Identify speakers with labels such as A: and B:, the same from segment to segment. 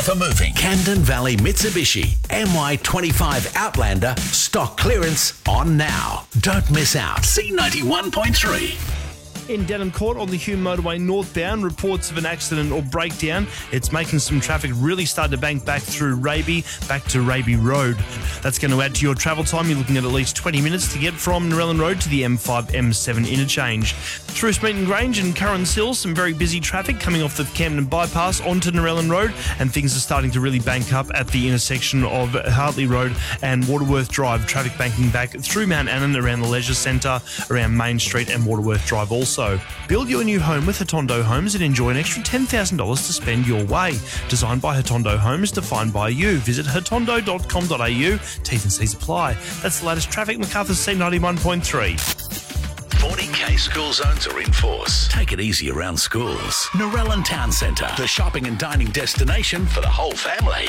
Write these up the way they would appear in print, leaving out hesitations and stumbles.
A: For moving, Camden Valley Mitsubishi MY25 Outlander stock clearance on now. Don't miss out. C91.3.
B: In Denham Court on the Hume Motorway northbound, reports of an accident or breakdown. It's making some traffic really start to bank back through Raby, back to Raby Road. That's going to add to your travel time. You're looking at least 20 minutes to get from Narellan Road to the M5-M7 interchange. Through Smeaton Grange and Curran Hill, some very busy traffic coming off the Camden bypass onto Narellan Road, and things are starting to really bank up at the intersection of Hartley Road and Waterworth Drive. Traffic banking back through Mount Annan, around the Leisure Centre, around Main Street and Waterworth Drive also. Build you a new home with Hatondo Homes and enjoy an extra $10,000 to spend your way. Designed by Hatondo Homes, defined by you. Visit hatondo.com.au. T's and C's apply. That's the latest traffic. MacArthur's C91.3.
A: 40k school zones are in force. Take it easy around schools. Narellan Town Centre, the shopping and dining destination for the whole family.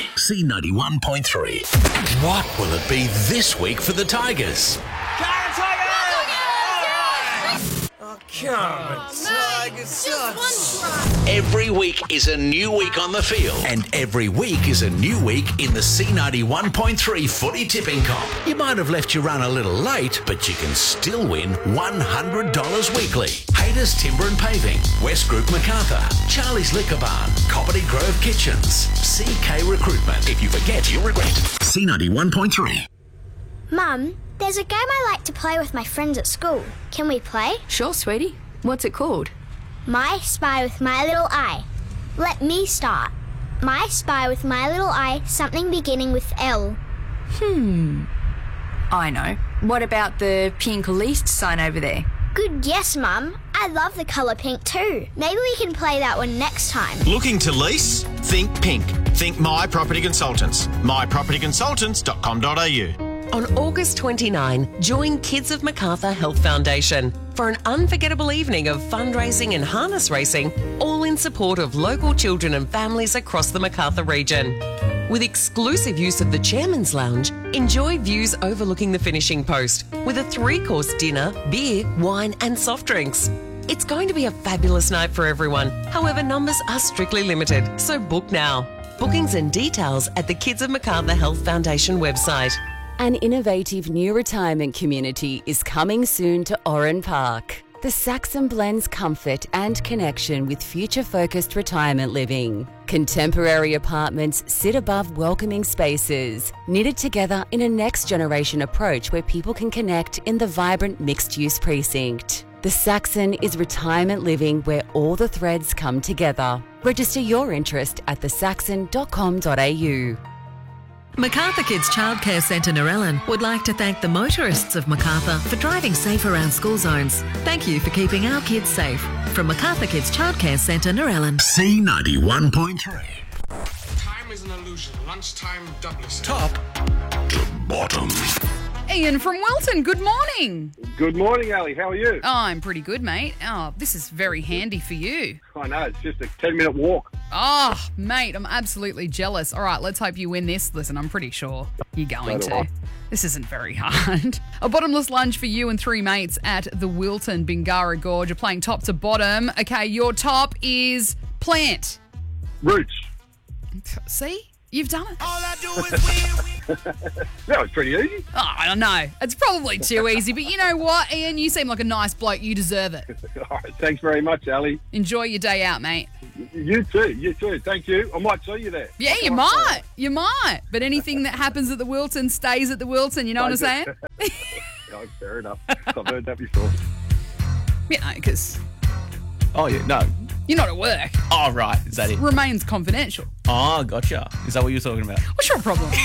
A: C91.3. What will it be this week for the Tigers? Every week is a new week on the field, and every week is a new week in the C91.3 footy tipping comp. You might have left your run a little late, but you can still win $100 weekly. Hayter's Timber and Paving, West Group MacArthur, Charlie's Liquor Barn, Coppity Grove Kitchens, CK Recruitment. If you forget, you'll regret. C91.3.
C: Mum, there's a game I like to play with my friends at school. Can we play?
D: Sure, sweetie. What's it called?
C: My Spy with My Little Eye. Let me start. My Spy with My Little Eye, something beginning with L.
D: I know. What about the pink leased sign over there?
C: Good guess, Mum. I love the colour pink too. Maybe we can play that one next time.
E: Looking to lease? Think pink. Think My Property Consultants. mypropertyconsultants.com.au.
F: On August 29, join Kids of MacArthur Health Foundation for an unforgettable evening of fundraising and harness racing, all in support of local children and families across the MacArthur region. With exclusive use of the Chairman's Lounge, enjoy views overlooking the finishing post with a 3-course dinner, beer, wine and soft drinks. It's going to be a fabulous night for everyone. However, numbers are strictly limited, so book now. Bookings and details at the Kids of MacArthur Health Foundation website.
G: An innovative new retirement community is coming soon to Oran Park. The Saxon blends comfort and connection with future-focused retirement living. Contemporary apartments sit above welcoming spaces, knitted together in a next-generation approach where people can connect in the vibrant mixed-use precinct. The Saxon is retirement living where all the threads come together. Register your interest at thesaxon.com.au.
H: MacArthur Kids Childcare Centre Narellan would like to thank the motorists of MacArthur for driving safe around school zones. Thank you for keeping our kids safe. From MacArthur Kids Childcare Centre Narellan.
A: C91.3.
I: Time is an illusion. Lunchtime Douglas.
A: Top to bottom.
J: Ian from Wilton, good morning.
K: Good morning, Ali. How are you?
J: Oh, I'm pretty good, mate. Oh, this is very handy for you.
K: I know, it's just a 10-minute walk.
J: Oh, mate, I'm absolutely jealous. All right, let's hope you win this. Listen, I'm pretty sure you're going to. This isn't very hard. A bottomless lunch for you and 3 mates at the Wilton Bingara Gorge. You're playing top to bottom. Okay, your top is plant.
K: Roots.
J: See? You've done it.
I: All I do is win.
K: That was pretty easy.
J: Oh, I don't know. It's probably too easy, but you know what, Ian? You seem like a nice bloke. You deserve it.
K: All right, thanks very much, Ali.
J: Enjoy your day out, mate.
K: You too. Thank you. I might see you there.
J: Yeah, you might. You might. But anything that happens at the Wilton stays at the Wilton. You know what I'm saying?
K: Oh, fair enough. I've heard that before.
J: You know, because...
L: Oh, yeah, no.
J: You're not at work.
L: Oh, right. Is that it?
J: Remains confidential.
L: Oh, gotcha. Is that what you're talking about?
J: What's your problem?